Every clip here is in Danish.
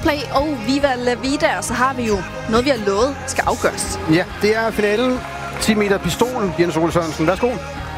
Coldplay og Viva La Vida, og så har vi jo noget, vi har lovet skal afgøres. Ja, det er finalen. 10 meter pistol, Jens Ole Sørensen. Værsgo.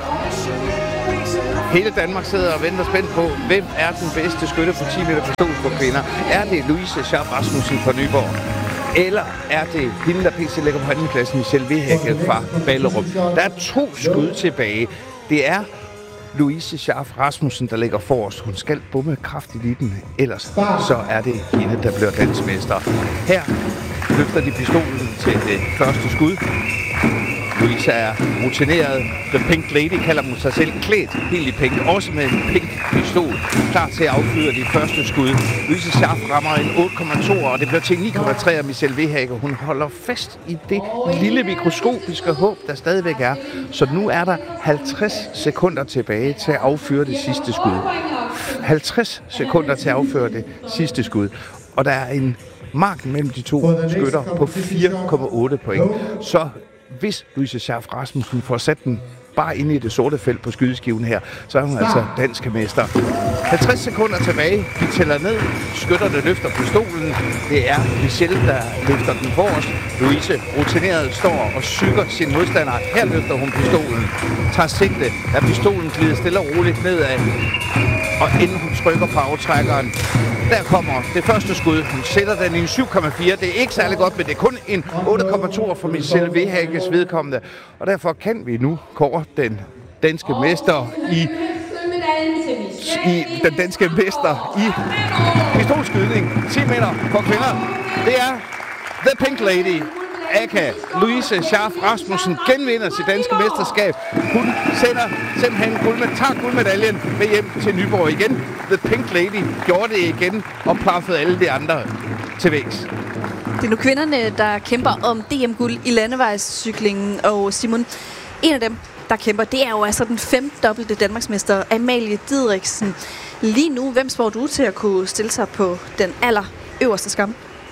Hele Danmark sidder og venter spændt på, hvem er den bedste skytte på 10 meter pistol for kvinder. Er det Louise Schaaf Rasmussen fra Nyborg? Eller er det hende, der pt. ligger på andenpladsen, Michelle Vehækket fra Ballerup? Der er 2 skud tilbage. Det er Louise Schaaf Rasmussen, der ligger forrest. Hun skal bomme kraftigt i den, ellers så er det hende, der bliver dansmester. Her løfter de pistolen til det første skud. Louise er rutineret. The Pink Lady kalder hun sig selv, klædt helt i pink, også med en pink pistol, klar til at affyre de første skud. Louise Schaaf rammer en 8,2, og det bliver til 9,3 af Michelle Vehækket. Hun holder fast i det lille mikroskopiske håb, der stadigvæk er. Så nu er der 50 sekunder tilbage til at affyre det sidste skud. 50 sekunder til at affyre det sidste skud. Og der er en marken mellem de 2 skytter på 4,8 point. Så hvis Louise Schaaf Rasmussen får sat den bare inde i det sorte felt på skydeskiven her, så er hun altså dansk mester. 50 sekunder tilbage. Vi tæller ned. Skytterne løfter pistolen. Det er Michelle, der løfter den forrest. Louise, rutineret, står og sykker sin modstander. Her løfter hun pistolen. Tager sigte. Da pistolen glider stille og roligt nedad. Og inden hun trykker på aftrækkeren, der kommer det første skud. Hun sætter den i en 7,4. Det er ikke særlig godt, men det er kun en 8,2 for Michelle Vehækkes vedkommende. Og derfor kan vi nu kåre den danske mester i pistolskydning 10 meter for kvinder. Det er The Pink Lady. Aka Louise Schaaf Rasmussen genvinder sit danske mesterskab. Hun sender simpelthen tager guldmedaljen med hjem til Nyborg igen. The Pink Lady gjorde det igen og plaffede alle de andre til vægs. Det er nu kvinderne, der kæmper om DM-guld i landevejscyklingen, og Simon, en af dem, der kæmper, det er jo altså den 5-dobbelte danmarksmester Amalie Didriksen. Lige nu, hvem spår du til at kunne stille sig på den allerøverste skam?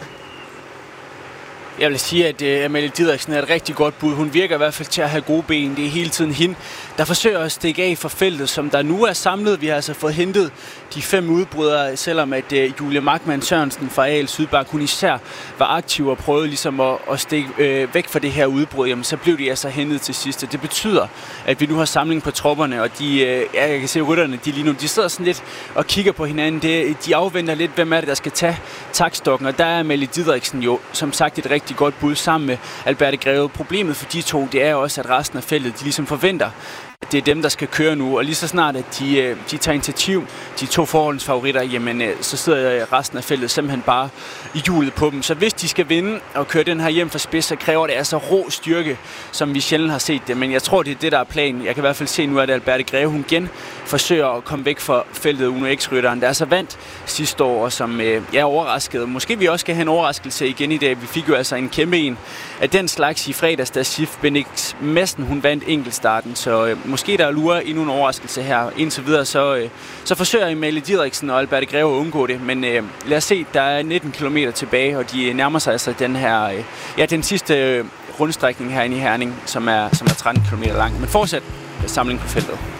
Jeg vil sige, at Amalie Didriksen er et rigtig godt bud. Hun virker i hvert fald til at have gode ben. Det er hele tiden hende, der forsøger at stikke af for feltet, som der nu er samlet. Vi har altså fået hentet de 5 udbrydere, selvom at Julie Markmann Sørensen fra AL Sydbank, hun især var aktiv og prøvede ligesom at stikke væk fra det her udbrud. Jamen, så blev de altså hentet til sidst. Det betyder, at vi nu har samling på tropperne, og jeg kan se rytterne, de sidder sådan lidt og kigger på hinanden. De afventer lidt, hvem er det, der skal tage taktstokken, og der er Amalie Didriksen jo, som sagt, et rigtig godt bud sammen med Alberte Greve. Problemet for de 2, det er også, at resten af feltet, de ligesom forventer, at det er dem, der skal køre nu. Og lige så snart, at de tager initiativ, de 2 forhåndsfavoritter, jamen så sidder resten af feltet simpelthen bare i hjulet på dem. Så hvis de skal vinde og køre den her hjem fra spids, så kræver det altså rå styrke, som vi sjældent har set det. Men jeg tror, det er det, der er planen. Jeg kan i hvert fald se nu, at Alberte Greve, hun igen forsøger at komme væk fra feltet Uno X-rytteren, der er så vandt sidste år, og som er overrasket. Måske vi også skal have en overraskelse igen i dag. Vi fik jo altså en kæmpe en af den slags i fredags, da Sif Benix Madsen, hun vandt enkeltstarten. Så måske der lurer endnu en overraskelse her. Indtil videre, så forsøger Amalie Didriksen og Alberte Greve at undgå det. Men lad os se, der er 19 km tilbage, og de nærmer sig altså den sidste rundstrækning herinde i Herning, som er 13 km lang. Men fortsat samling på feltet.